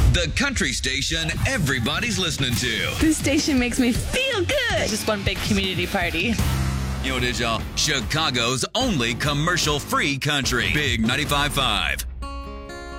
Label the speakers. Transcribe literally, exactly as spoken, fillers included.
Speaker 1: The country station everybody's listening to.
Speaker 2: This station makes me feel good.
Speaker 3: Just one big community party.
Speaker 1: You know what it is, y'all? Chicago's only commercial-free country. Big ninety-five point five.